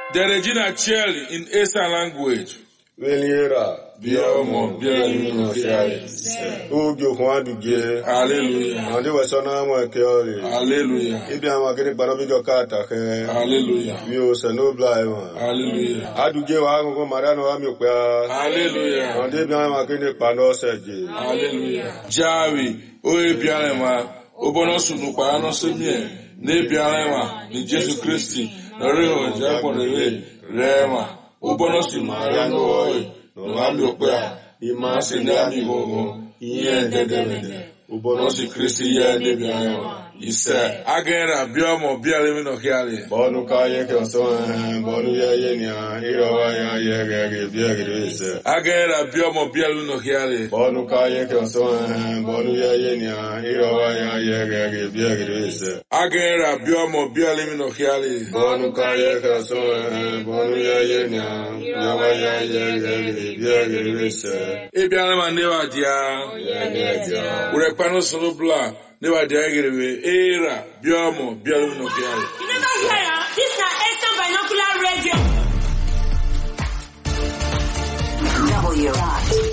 The Regina Cherry in Esa language. Veliera. Biomo, Bialimino Hiali. Ugyo Kwanduge. Hallelujah. Ande wasona mo ekeori. Hallelujah. Ibi amagere banobijo kata ke. Hallelujah. Mi o se no bla ewa. Hallelujah. Aduge wa ngo mariano wa mi okwa. Hallelujah. Ande bi amagere pano seje. Hallelujah. Jawi, oye bialema, obono sunu kwa ano semie, ne bialema, ni Jesu Christi, na reo japo rewe, rema, obono sunu mariano oye, no mami okwa, ima sendami gogo, iye ndedemede, obono si Christi ye ne bialema. Ise agera biomo bialemi no hiali. Bonu kaye ke oso bonu ye nya irawa ya ye biagire ise. Agera biomo bialemi no hiali. Bonu kaye ke oso bonu ye nya irawa ya ye biagire ise. Agera biomo bialemi no hiali. Bonu kaye ke oso bonu ye nya irawa ya ye biagire ise. Ebialema newa dia. Dia. Urepano solo bla. Never diagram era biomo bialu no kiali. You never hear this na Eastern Binocular Radio. W.